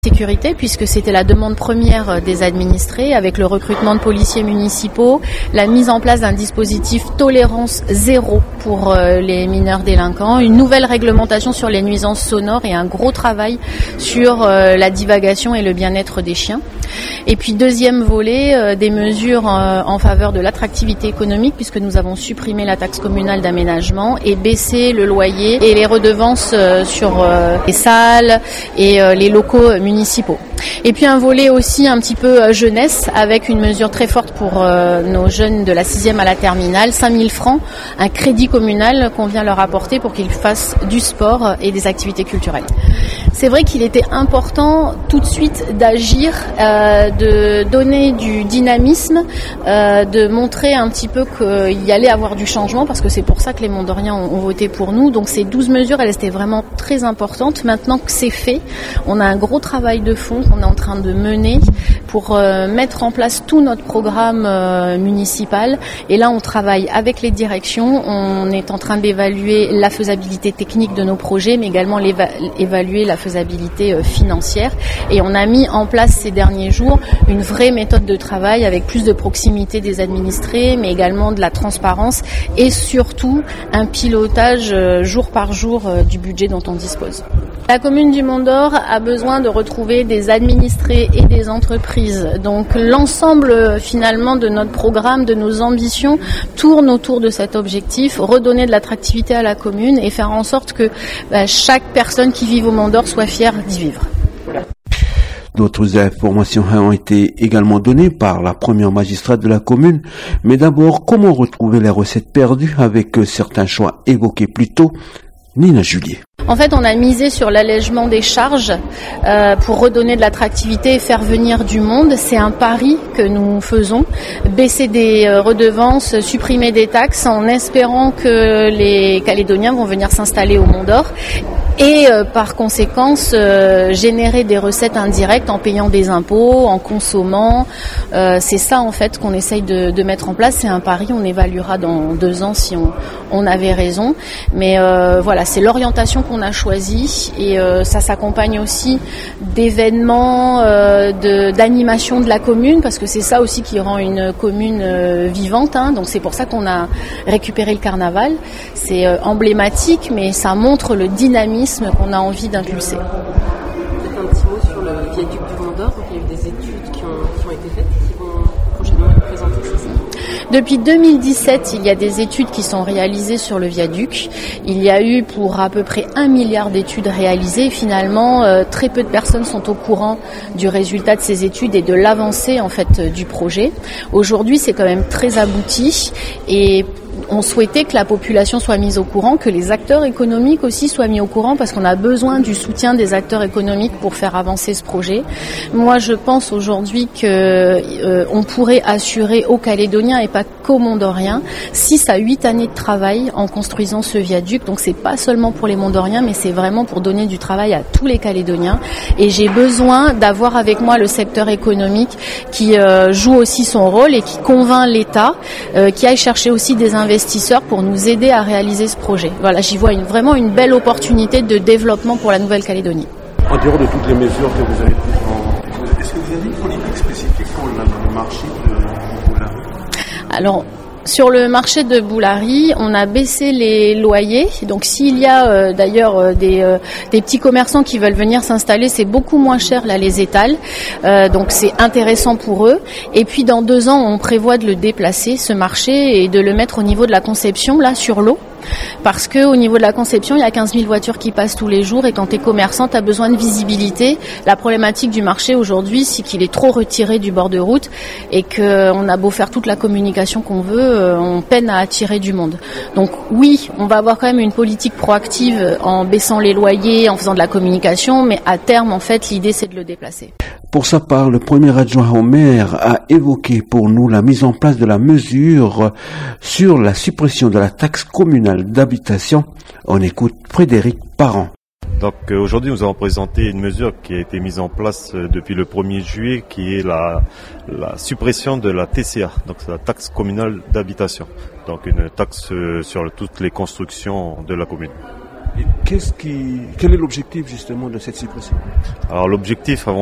Sécurité, puisque c'était la demande première des administrés, avec le recrutement de policiers municipaux, la mise en place d'un dispositif tolérance zéro pour les mineurs délinquants, une nouvelle réglementation sur les nuisances sonores et un gros travail sur la divagation et le bien-être des chiens. Et puis deuxième volet, des mesures en faveur de l'attractivité économique, puisque nous avons supprimé la taxe communale d'aménagement et baissé le loyer et les redevances sur les salles et les locaux municipaux. Et puis un volet aussi un petit peu jeunesse, avec une mesure très forte pour nos jeunes de la 6e à la terminale, 5 000 francs, un crédit communal qu'on vient leur apporter pour qu'ils fassent du sport et des activités culturelles. C'est vrai qu'il était important tout de suite d'agir, de donner du dynamisme, de montrer un petit peu qu'il y allait avoir du changement, parce que c'est pour ça que les Mont-Doriens ont voté pour nous. Donc ces 12 mesures, elles étaient vraiment très importantes. Maintenant que c'est fait, on a un gros travail de fond qu'on est en train de mener pour mettre en place tout notre programme municipal. Et là, on travaille avec les directions. On est en train d'évaluer la faisabilité technique de nos projets, mais également évaluer la faisabilité financière. Et on a mis en place ces derniers jours une vraie méthode de travail avec plus de proximité des administrés, mais également de la transparence et surtout un pilotage jour par jour du budget dont on dispose. La commune du Mont-d'Or a besoin de retrouver des administrés et des entreprises. Donc l'ensemble finalement de notre programme, de nos ambitions, tourne autour de cet objectif, redonner de l'attractivité à la commune et faire en sorte que chaque personne qui vit au Mont-d'Or soit fière d'y vivre. D'autres informations ont été également données par la première magistrate de la commune. Mais d'abord, comment retrouver les recettes perdues avec certains choix évoqués plus tôt? Nina Julier. En fait, on a misé sur l'allègement des charges pour redonner de l'attractivité et faire venir du monde. C'est un pari que nous faisons. Baisser des redevances, supprimer des taxes en espérant que les Calédoniens vont venir s'installer au Mont-d'Or. Et par conséquence, générer des recettes indirectes en payant des impôts, en consommant. C'est ça en fait qu'on essaye de mettre en place. C'est un pari, on évaluera dans 2 ans si on avait raison. Mais voilà, c'est l'orientation qu'on a choisie et ça s'accompagne aussi d'événements, d'animation de la commune, parce que c'est ça aussi qui rend une commune vivante. Donc c'est pour ça qu'on a récupéré le carnaval. C'est emblématique, mais ça montre le dynamisme qu'on a envie d'impulser. Peut-être un petit mot sur le viaduc du Mont-d'Or. Donc il y a eu des études qui ont été faites, qui vont prochainement être présentées, c'est ça ? Depuis 2017, il y a des études qui sont réalisées sur le viaduc. Il y a eu pour à peu près 1 milliard d'études réalisées. Finalement, très peu de personnes sont au courant du résultat de ces études et de l'avancée en fait du projet. Aujourd'hui, c'est quand même très abouti et on souhaitait que la population soit mise au courant, que les acteurs économiques aussi soient mis au courant, parce qu'on a besoin du soutien des acteurs économiques pour faire avancer ce projet. Moi, je pense aujourd'hui que on pourrait assurer aux Calédoniens et pas qu'aux Mont-d'Oriens 6 à 8 années de travail en construisant ce viaduc. Donc c'est pas seulement pour les Mont-d'Oriens, mais c'est vraiment pour donner du travail à tous les Calédoniens. Et j'ai besoin d'avoir avec moi le secteur économique qui joue aussi son rôle et qui convainc l'État, qui aille chercher aussi des investisseurs pour nous aider à réaliser ce projet. Voilà, j'y vois vraiment une belle opportunité de développement pour la Nouvelle-Calédonie. En dehors de toutes les mesures que vous avez prises, est-ce que vous avez une politique spécifique pour le marché de Boulari ? Alors, sur le marché de Boulari, on a baissé les loyers. Donc s'il y a d'ailleurs des petits commerçants qui veulent venir s'installer, c'est beaucoup moins cher là les étals. Donc c'est intéressant pour eux. Et puis dans 2 ans, on prévoit de le déplacer, ce marché, et de le mettre au niveau de la conception, là sur l'eau. Parce que au niveau de la conception, il y a 15 000 voitures qui passent tous les jours et quand tu es commerçant, tu as besoin de visibilité. La problématique du marché aujourd'hui, c'est qu'il est trop retiré du bord de route et qu'on a beau faire toute la communication qu'on veut, on peine à attirer du monde. Donc oui, on va avoir quand même une politique proactive en baissant les loyers, en faisant de la communication, mais à terme, en fait, l'idée c'est de le déplacer. Pour sa part, le premier adjoint au maire a évoqué pour nous la mise en place de la mesure sur la suppression de la taxe communale d'habitation. On écoute Frédéric Parent. Donc aujourd'hui, nous avons présenté une mesure qui a été mise en place depuis le 1er juillet, qui est la suppression de la TCA, donc c'est la taxe communale d'habitation. Donc une taxe sur toutes les constructions de la commune. Et quel est l'objectif justement de cette suppression? Alors l'objectif